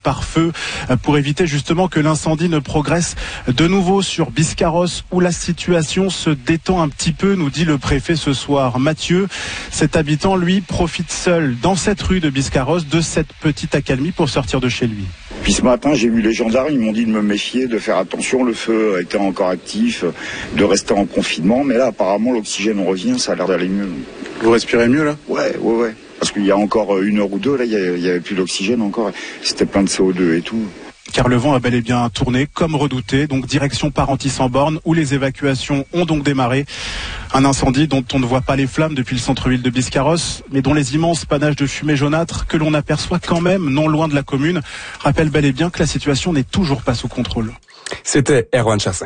par feu pour éviter justement que l'incendie ne progresse de nouveau sur Biscarrosse où la situation se détend un petit peu, nous dit le préfet ce soir. Mathieu, cet habitant, lui, profite seul dans cette rue de Biscarrosse de cette petite accalmie pour sortir de chez lui. Puis ce matin, j'ai vu les gendarmes, ils m'ont dit de me méfier, de faire attention, le feu était encore actif, de rester en confinement, mais là apparemment l'oxygène revient, ça a l'air d'aller mieux. Vous respirez mieux là ? Ouais. Parce qu'il y a encore 1 heure ou 2, là, il y avait plus d'oxygène encore. C'était plein de CO2 et tout. Car le vent a bel et bien tourné, comme redouté, donc direction Parentis-en-Born, où les évacuations ont donc démarré. Un incendie dont on ne voit pas les flammes depuis le centre-ville de Biscarrosse, mais dont les immenses panaches de fumée jaunâtre que l'on aperçoit quand même non loin de la commune rappellent bel et bien que la situation n'est toujours pas sous contrôle. C'était Erwan Chassin.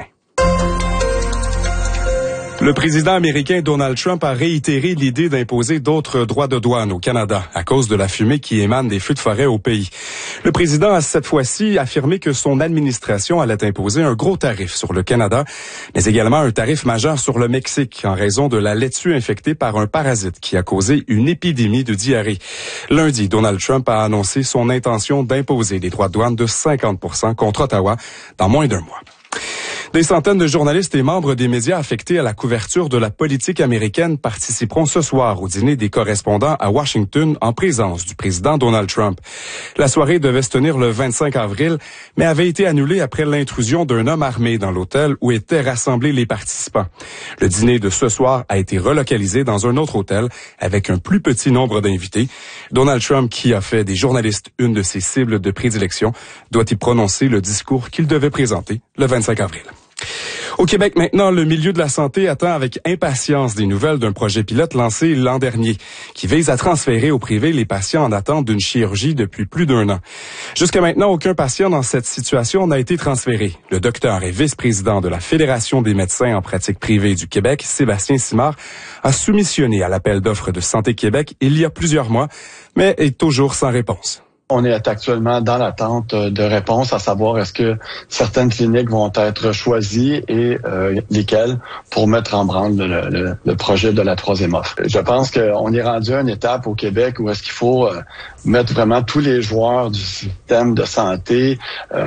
Le président américain Donald Trump a réitéré l'idée d'imposer d'autres droits de douane au Canada à cause de la fumée qui émane des feux de forêt au pays. Le président a cette fois-ci affirmé que son administration allait imposer un gros tarif sur le Canada, mais également un tarif majeur sur le Mexique en raison de la laitue infectée par un parasite qui a causé une épidémie de diarrhée. Lundi, Donald Trump a annoncé son intention d'imposer des droits de douane de 50% contre Ottawa dans moins d'1 mois. Des centaines de journalistes et membres des médias affectés à la couverture de la politique américaine participeront ce soir au dîner des correspondants à Washington en présence du président Donald Trump. La soirée devait se tenir le 25 avril, mais avait été annulée après l'intrusion d'un homme armé dans l'hôtel où étaient rassemblés les participants. Le dîner de ce soir a été relocalisé dans un autre hôtel avec un plus petit nombre d'invités. Donald Trump, qui a fait des journalistes une de ses cibles de prédilection, doit y prononcer le discours qu'il devait présenter le 25 avril. Au Québec maintenant, le milieu de la santé attend avec impatience des nouvelles d'un projet pilote lancé l'an dernier, qui vise à transférer au privé les patients en attente d'une chirurgie depuis plus d'1 an. Jusqu'à maintenant, aucun patient dans cette situation n'a été transféré. Le docteur et vice-président de la Fédération des médecins en pratique privée du Québec, Sébastien Simard, a soumissionné à l'appel d'offres de Santé Québec il y a plusieurs mois, mais est toujours sans réponse. On est actuellement dans l'attente de réponses, à savoir est-ce que certaines cliniques vont être choisies et lesquelles pour mettre en branle le projet de la 3e offre. Je pense qu'on est rendu à une étape au Québec où est-ce qu'il faut mettre vraiment tous les joueurs du système de santé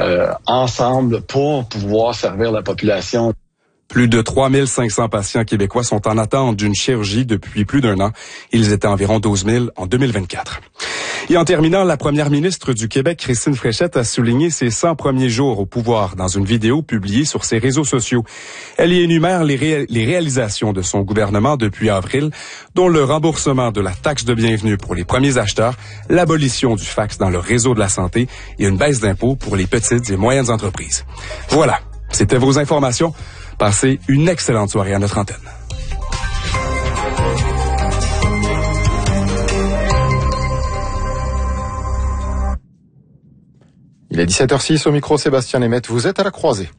ensemble pour pouvoir servir la population. Plus de 3500 patients québécois sont en attente d'une chirurgie depuis plus d'1 an. Ils étaient environ 12 000 en 2024. Et en terminant, la première ministre du Québec, Christine Fréchette, a souligné ses 100 premiers jours au pouvoir dans une vidéo publiée sur ses réseaux sociaux. Elle y énumère les réalisations de son gouvernement depuis avril, dont le remboursement de la taxe de bienvenue pour les premiers acheteurs, l'abolition du fax dans le réseau de la santé et une baisse d'impôts pour les petites et moyennes entreprises. Voilà, c'était vos informations. Passez une excellente soirée à notre antenne. Il est 17h06 au micro, Sébastien Lemaitre. Vous êtes à la croisée.